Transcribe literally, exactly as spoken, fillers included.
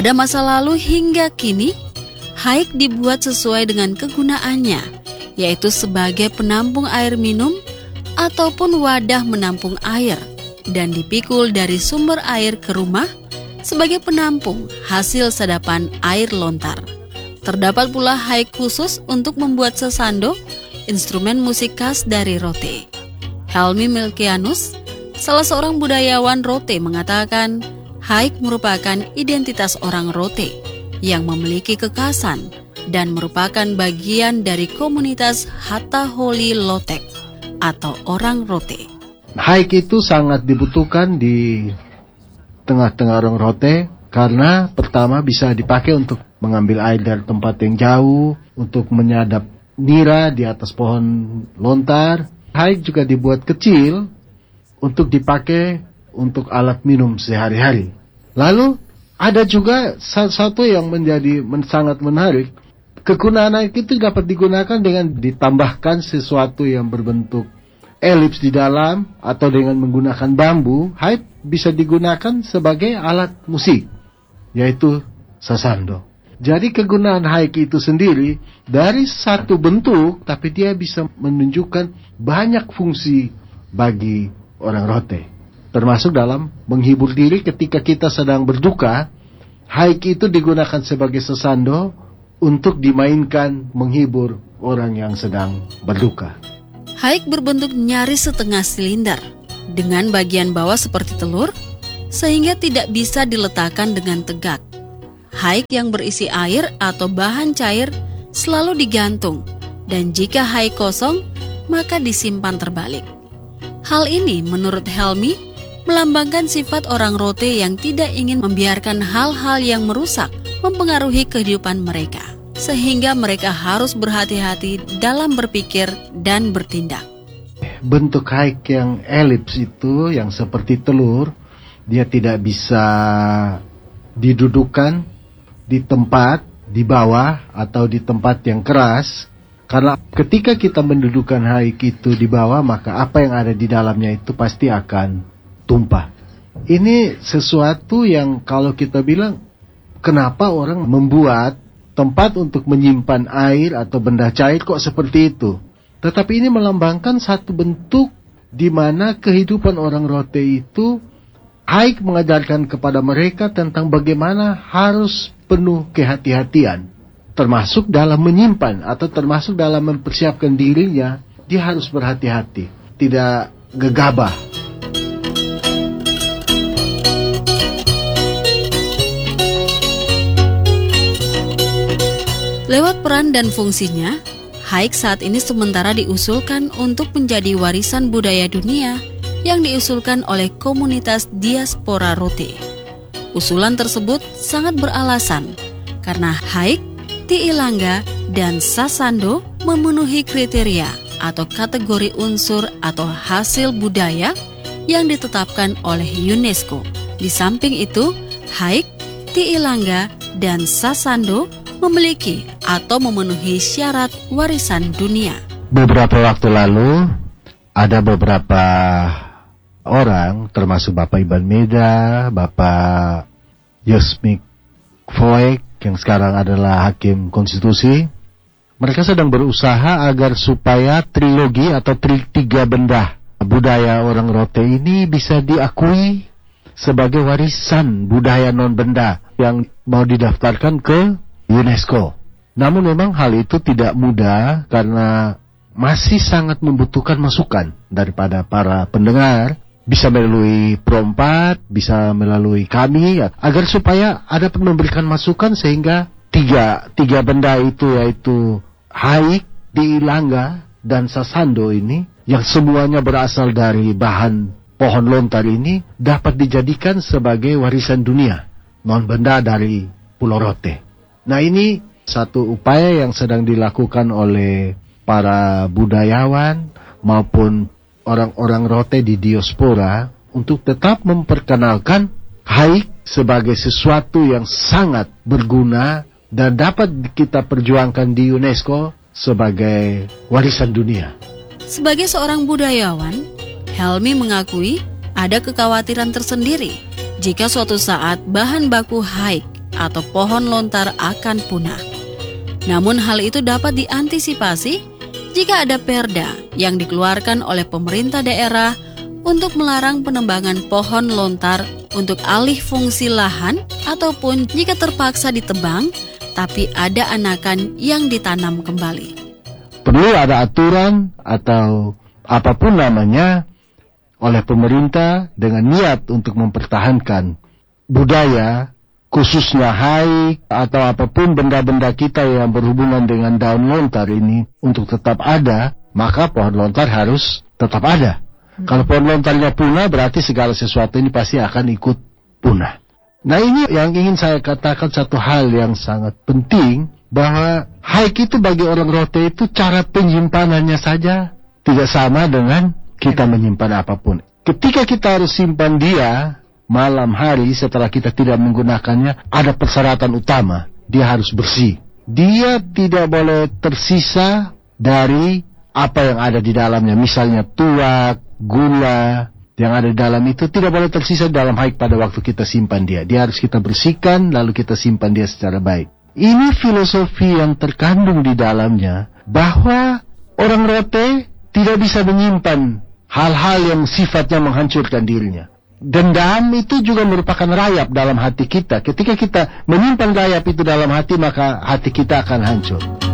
Pada masa lalu hingga kini, haik dibuat sesuai dengan kegunaannya, yaitu sebagai penampung air minum ataupun wadah menampung air, dan dipikul dari sumber air ke rumah sebagai penampung hasil sedapan air lontar. Terdapat pula haik khusus untuk membuat sasando, instrumen musik khas dari Rote. Helmi Milkianus, salah seorang budayawan Rote, mengatakan haik merupakan identitas orang Rote yang memiliki kekhasan dan merupakan bagian dari komunitas Hataholi Lotek atau orang Rote. Haik itu sangat dibutuhkan di tengah-tengah orang Rote karena pertama bisa dipakai untuk mengambil air dari tempat yang jauh, untuk menyadap nira di atas pohon lontar. Haik juga dibuat kecil untuk dipakai untuk alat minum sehari-hari. Lalu ada juga satu yang menjadi men- sangat menarik. Kegunaan haik itu dapat digunakan dengan ditambahkan sesuatu yang berbentuk elips di dalam atau dengan menggunakan bambu. Haik bisa digunakan sebagai alat musik, yaitu sasando. Jadi kegunaan haik itu sendiri dari satu bentuk, tapi dia bisa menunjukkan banyak fungsi bagi orang Rote. Termasuk dalam menghibur diri ketika kita sedang berduka, haik itu digunakan sebagai sasando untuk dimainkan menghibur orang yang sedang berduka. Haik berbentuk nyaris setengah silinder, dengan bagian bawah seperti telur, sehingga tidak bisa diletakkan dengan tegak. Haik yang berisi air atau bahan cair selalu digantung, dan jika haik kosong, maka disimpan terbalik. Hal ini menurut Helmi melambangkan sifat orang Rote yang tidak ingin membiarkan hal-hal yang merusak mempengaruhi kehidupan mereka, sehingga mereka harus berhati-hati dalam berpikir dan bertindak. Bentuk haik yang elips itu, yang seperti telur, dia tidak bisa didudukan di tempat, di bawah, atau di tempat yang keras. Karena ketika kita mendudukan haik itu di bawah, maka apa yang ada di dalamnya itu pasti akan tumpah. Ini sesuatu yang kalau kita bilang, kenapa orang membuat tempat untuk menyimpan air atau benda cair kok seperti itu? Tetapi ini melambangkan satu bentuk di mana kehidupan orang Rote itu, haik mengajarkan kepada mereka tentang bagaimana harus penuh kehati-hatian, termasuk dalam menyimpan atau termasuk dalam mempersiapkan dirinya. Dia harus berhati-hati, tidak gegabah. Lewat peran dan fungsinya, haik saat ini sementara diusulkan untuk menjadi warisan budaya dunia yang diusulkan oleh komunitas diaspora Rote. Usulan tersebut sangat beralasan karena haik, tiilanga, dan sasando memenuhi kriteria atau kategori unsur atau hasil budaya yang ditetapkan oleh UNESCO. Di samping itu, haik, tiilanga, dan sasando memiliki atau memenuhi syarat warisan dunia. Beberapa waktu lalu, ada beberapa orang, termasuk Bapak Iban Meda, Bapak Yosmik Foek, yang sekarang adalah Hakim Konstitusi, mereka sedang berusaha agar supaya trilogi atau tri, tiga benda budaya orang Rote ini bisa diakui sebagai warisan budaya non-benda yang mau didaftarkan ke UNESCO. Namun memang hal itu tidak mudah karena masih sangat membutuhkan masukan daripada para pendengar, bisa melalui Prompat, bisa melalui kami, agar supaya ada memberikan masukan sehingga tiga, tiga benda itu, yaitu haik, tiilanga, dan sasando ini, yang semuanya berasal dari bahan pohon lontar ini, dapat dijadikan sebagai warisan dunia non-benda dari Pulau Rote. Nah, ini satu upaya yang sedang dilakukan oleh para budayawan maupun orang-orang Rote di diaspora untuk tetap memperkenalkan haik sebagai sesuatu yang sangat berguna dan dapat kita perjuangkan di UNESCO sebagai warisan dunia. Sebagai seorang budayawan, Helmi mengakui ada kekhawatiran tersendiri jika suatu saat bahan baku haik atau pohon lontar akan punah. Namun hal itu dapat diantisipasi jika ada perda yang dikeluarkan oleh pemerintah daerah untuk melarang penebangan pohon lontar untuk alih fungsi lahan ataupun jika terpaksa ditebang tapi ada anakan yang ditanam kembali. Perlu ada aturan atau apapun namanya oleh pemerintah dengan niat untuk mempertahankan budaya, khususnya haik atau apapun benda-benda kita yang berhubungan dengan daun lontar ini untuk tetap ada, maka pohon lontar harus tetap ada. Hmm. Kalau pohon lontarnya punah, berarti segala sesuatu ini pasti akan ikut punah. Nah, ini yang ingin saya katakan satu hal yang sangat penting, bahwa haik itu bagi orang Rote itu cara penyimpanannya saja tidak sama dengan kita menyimpan apapun. Ketika kita harus simpan dia malam hari setelah kita tidak menggunakannya, ada persyaratan utama. Dia harus bersih. Dia tidak boleh tersisa dari apa yang ada di dalamnya. Misalnya tuak, gula yang ada di dalam itu tidak boleh tersisa dalam haik pada waktu kita simpan dia. Dia harus kita bersihkan lalu kita simpan dia secara baik. Ini filosofi yang terkandung di dalamnya, bahwa orang Rote tidak bisa menyimpan hal-hal yang sifatnya menghancurkan dirinya. Dendam itu juga merupakan rayap dalam hati kita. Ketika kita menyimpan rayap itu dalam hati, maka hati kita akan hancur.